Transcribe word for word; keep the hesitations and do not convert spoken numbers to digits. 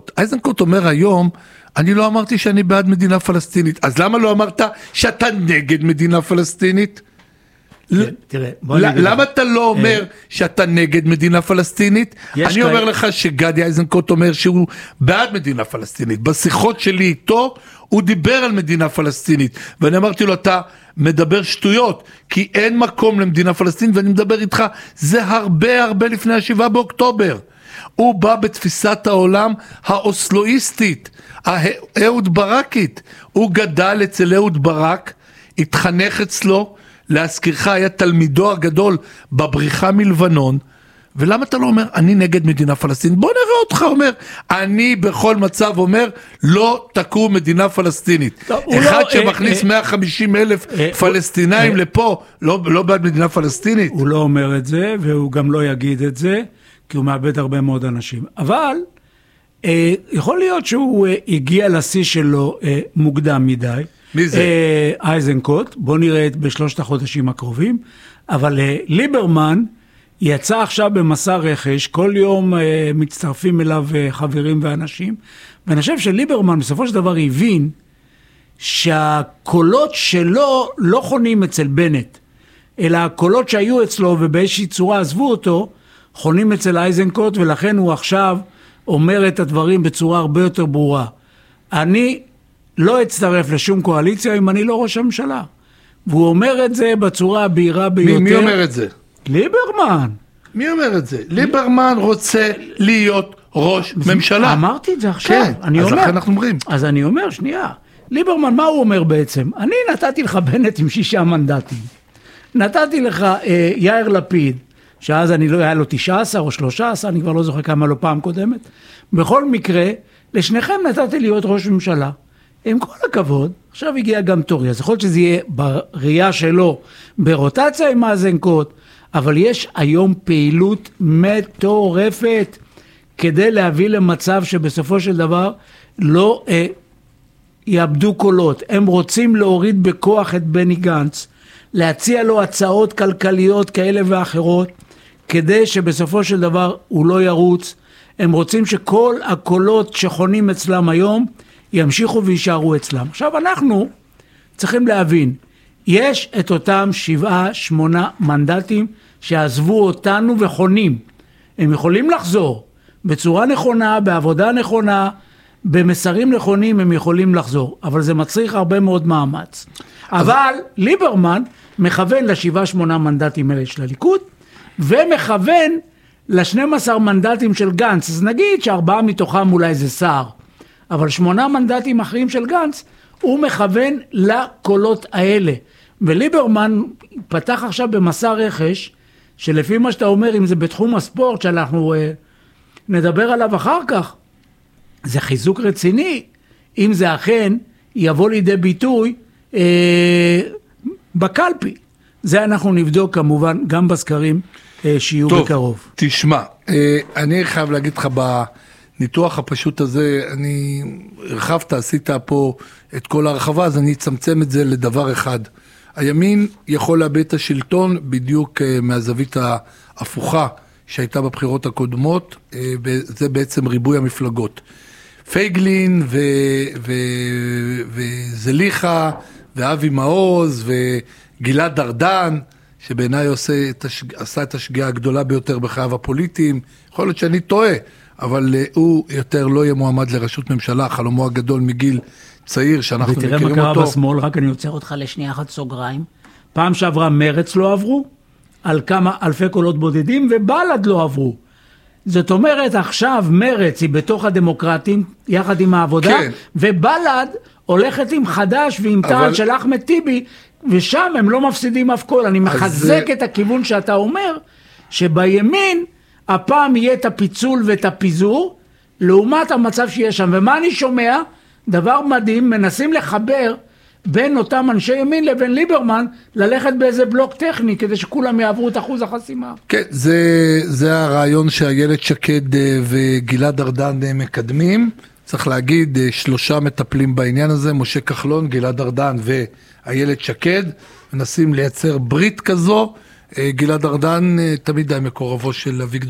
איזנקוט אומר היום, אני לא אמרתי שאני בעד מדינה פלסטינית, אז למה לא אמרת שאתה נגד מדינה פלסטינית? למה אתה לא אומר שאתה נגד מדינה פלסטינית? אני אומר לך שגדי איזנקוט אומר שהוא בעד מדינה פלסטינית. בשיחות שלי איתו הוא דיבר על מדינה פלסטינית, ואני אמרתי לו, אתה מדבר שטויות, כי אין מקום למדינה פלסטינית, ואני מדבר איתך, זה הרבה הרבה לפני השבעה באוקטובר. הוא בא בתפיסת העולם האוסלואיסטית, האהוד ברקית. הוא גדל אצל אהוד ברק, התחנך אצלו, להזכירך היה תלמידו הגדול בבריחה מלבנון. ולמה אתה לא אומר, אני נגד מדינה פלסטינית? בוא נראה אותך אומר, אני בכל מצב אומר, לא תקום מדינה פלסטינית. אחד שמכניס מאה וחמישים אלף פלסטינאים לפה, לא בעד מדינה פלסטינית. הוא לא אומר את זה, והוא גם לא יגיד את זה, כי הוא מאבד הרבה מאוד אנשים. אבל יכול להיות שהוא הגיע לשיא שלו מוקדם מדי. מי זה? איזנקוט, בוא נראה בשלושת החודשים הקרובים, אבל ליברמן יצא עכשיו במסע רכש, כל יום מצטרפים אליו חברים ואנשים, ואני חושב שליברמן בסופו של דבר הבין שהקולות שלו לא חונים אצל בנט, אלא הקולות שהיו אצלו ובאיזושהי צורה עזבו אותו, חונים אצל איזנקוט, ולכן הוא עכשיו אומר את הדברים בצורה הרבה יותר ברורה. אני לא אצטרף לשום קואליציה אם אני לא ראש הממשלה. והוא אומר את זה בצורה הבהירה ביותר. מי, מי אומר את זה? ליברמן. מי אומר את זה? ליברמן רוצה להיות ראש ממשלה. אמרתי את זה עכשיו. כן, אני אז אומר, לכן אנחנו אומרים. אז אני אומר, שנייה. ליברמן, מה הוא אומר בעצם? אני נתתי לך בנט עם שישה מנדטים. נתתי לך אה, יאיר לפיד, שאז אני לא, היה לו תשע עשרה או שלושה עשר, אני כבר לא זוכר כמה לו פעם קודמת. בכל מקרה, לשניכם נתתי להיות ראש ממשלה. עם כל הכבוד, עכשיו הגיע גם תורי, אז יכול להיות שזה יהיה בראייה שלו ברוטציה עם איזנקוט, אבל יש היום פעילות מטורפת כדי להביא למצב שבסופו של דבר לא אה, יאבדו קולות. הם רוצים להוריד בכוח את בני גנץ, להציע לו הצעות כלכליות כאלה ואחרות, כדי שבסופו של דבר הוא לא ירוץ. הם רוצים שכל הקולות שחונים אצלם היום, ימשיכו וישארו אצלם. עכשיו אנחנו צריכים להבין, יש את אותם שבעה, שמונה מנדטים שעזבו אותנו וחונים. הם יכולים לחזור בצורה נכונה, בעבודה נכונה, במסרים נכונים הם יכולים לחזור, אבל זה מצריך הרבה מאוד מאמץ. אבל ליברמן מכוון לשבעה, שמונה מנדטים האלה של הליכוד, ומכוון ל-שנים עשר מנדטים של גנץ. אז נגיד שארבעה מתוכם אולי זה שר, אבל שמונה מנדטים אחרים של גנץ, הוא מכוון לקולות האלה. וליברמן פתח עכשיו במסע רכש, שלפי מה שאתה אומר, אם זה בתחום הספורט, שאנחנו אה, נדבר עליו אחר כך, זה חיזוק רציני, אם זה אכן יבוא לידי ביטוי אה, בקלפי. זה אנחנו נבדוק כמובן גם בסקרים אה, שיהיו טוב, בקרוב. טוב, תשמע, אה, אני חייב להגיד לך ב... ניתוח הפשוט הזה, אני הרחבת, עשית פה את כל הרחבה, אז אני אצמצם את זה לדבר אחד. הימין יכול לאבד את השלטון בדיוק מהזווית ההפוכה שהייתה בבחירות הקודמות, וזה בעצם ריבוי המפלגות. פייגלין ו... ו... וזליחה ואבי מעוז וגלעד ארדן, שבעיניי עושה את השג... עשה את השגיאה הגדולה ביותר בחייו הפוליטיים, יכול להיות שאני טועה, אבל הוא יותר לא יהיה מועמד לראשות ממשלה, חלומו הגדול מגיל צעיר שאנחנו מכירים אותו. ותראה מה קרה בשמאל, רק אני יוצר אותך לשנייה אחת סוגריים. פעם שעברה מרץ לא עברו, על כמה אלפי קולות בודדים, ובל"ד לא עברו. זאת אומרת, עכשיו מרץ היא בתוך הדמוקרטים, יחד עם העבודה, כן. ובל"ד הולכת עם חדש ועם אבל... טען של אחמד טיבי, ושם הם לא מפסידים אף קול. אני מחזק אז... את הכיוון שאתה אומר, שבימין, הפעם יהיה את הפיצול ואת הפיזור, לעומת המצב שיש שם. ומה אני שומע? דבר מדהים, מנסים לחבר בין אותם אנשי ימין לבין ליברמן, ללכת באיזה בלוק טכני, כדי שכולם יעברו את אחוז החסימה. כן, זה, זה הרעיון שאיילת שקד וגלעד ארדן מקדמים. צריך להגיד, שלושה מטפלים בעניין הזה, משה כחלון, גלעד ארדן ואיילת שקד, מנסים לייצר ברית כזו. גלעד ארדן תמיד היה מקורבו של אביגדור